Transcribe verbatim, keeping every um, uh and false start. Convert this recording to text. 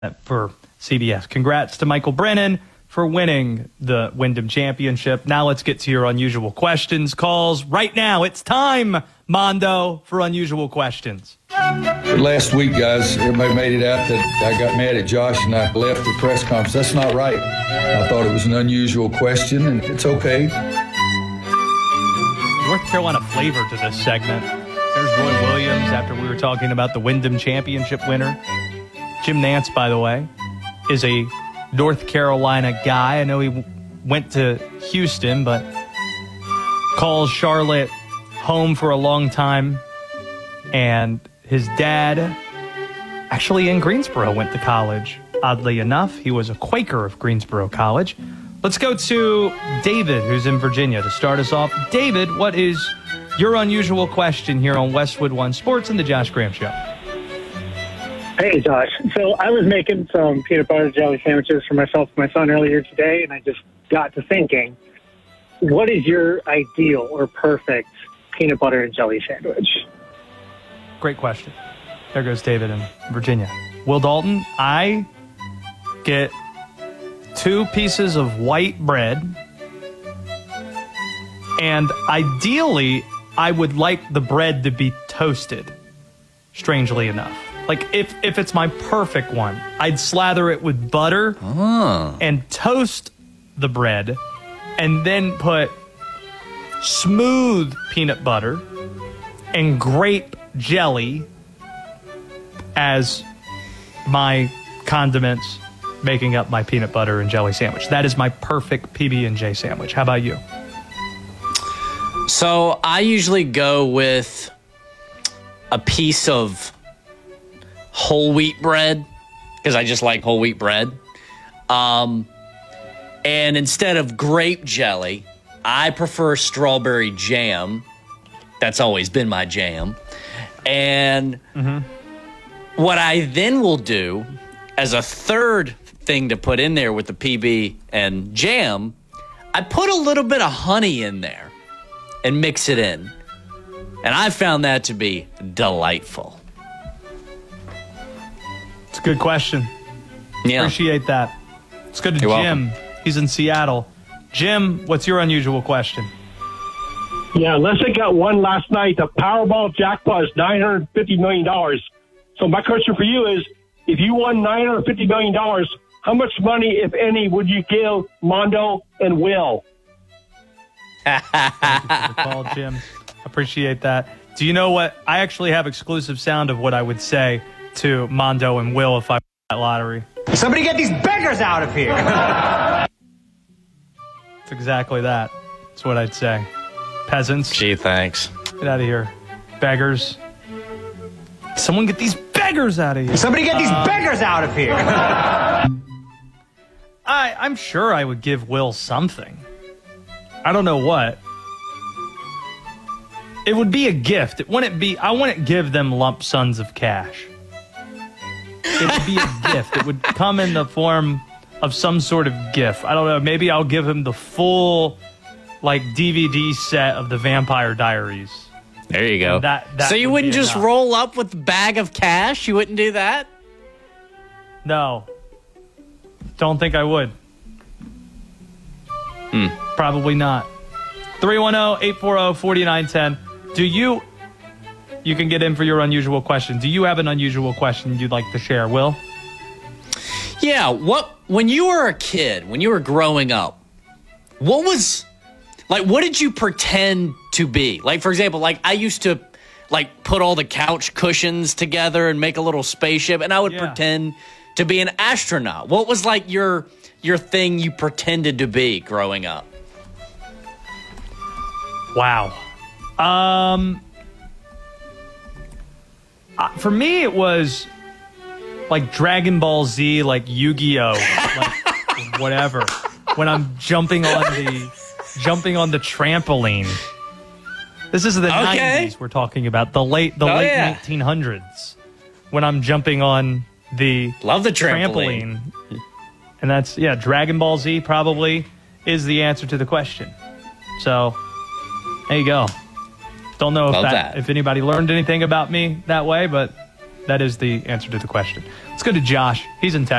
for C B S. Congrats to Michael Brennan for winning the Wyndham Championship. Now let's get to your unusual questions. Calls right now. It's time, Mondo, for unusual questions. Last week, guys, everybody made it out that I got mad at Josh and I left the press conference. That's not right. I thought it was an unusual question, and it's okay. North Carolina flavor to this segment. There's Roy Williams after we were talking about the Wyndham Championship winner. Jim Nance, by the way, is a North Carolina guy. I know he went to Houston, but calls Charlotte home for a long time. And his dad, actually in Greensboro, went to college. Oddly enough, he was a Quaker of Greensboro College. Let's go to David, who's in Virginia, to start us off. David, what is your unusual question here on Westwood One Sports and the Josh Graham Show? Hey, Josh. So I was making some peanut butter jelly sandwiches for myself and my son earlier today, and I just got to thinking, what is your ideal or perfect peanut butter and jelly sandwich? Great question. There goes David in Virginia. Will Dalton, I get two pieces of white bread, and ideally, I would like the bread to be toasted, strangely enough. Like, if, if it's my perfect one, I'd slather it with butter oh. and toast the bread, and then put smooth peanut butter and grape jelly as my condiments, making up my peanut butter and jelly sandwich. That is my perfect P B and J sandwich. How about you? So I usually go with a piece of whole wheat bread because I just like whole wheat bread. Um, and instead of grape jelly, I prefer strawberry jam. That's always been my jam. And mm-hmm. what I then will do as a third thing to put in there with the P B and jam, I put a little bit of honey in there and mix it in. And I found that to be delightful. It's a good question. Yeah. Appreciate that. Let's go to You're Jim. welcome. He's in Seattle. Jim, what's your unusual question? Yeah, Leslie got one last night. The Powerball jackpot is nine hundred fifty million dollars. So my question for you is, if you won nine hundred fifty million dollars, how much money, if any, would you give Mondo and Will? Thank you for the call, Jim. Appreciate that. Do you know what? I actually have exclusive sound of what I would say to Mondo and Will if I won that lottery. Somebody get these beggars out of here. It's exactly that. That's what I'd say. Peasants. Gee, thanks. Get out of here. Beggars. Someone get these beggars out of here. Somebody get these uh, beggars out of here. I, I'm sure I would give Will something. I don't know what. It would be a gift. It wouldn't be, I wouldn't give them lump sums of cash. It would be a gift. It would come in the form of some sort of gift. I don't know. Maybe I'll give him the full, like, D V D set of the Vampire Diaries. There you go. That, that so you would wouldn't just enough. roll up with a bag of cash? You wouldn't do that? No. Don't think I would. Hmm. Probably not. three one zero, eight four zero, four nine one zero. Do you... You can get in for your unusual question. Do you have an unusual question you'd like to share, Will? Yeah. What when you were a kid, when you were growing up, what was... Like, what did you pretend to be? Like, for example, like, I used to, like, put all the couch cushions together and make a little spaceship, and I would yeah. pretend to be an astronaut. What was, like, your your thing you pretended to be growing up? Wow. Um, uh, for me, it was, like, Dragon Ball Z, like, Yu-Gi-Oh! Like, whatever. When I'm jumping on the... Jumping on the trampoline. This is the okay. nineties we're talking about. The late the oh, late yeah. nineteen hundreds. When I'm jumping on the Love the trampoline. trampoline. And that's, yeah, Dragon Ball Z probably is the answer to the question. So, there you go. Don't know if Love that, that. if anybody learned anything about me that way, but That is the answer to the question. Let's go to Josh. He's in Texas.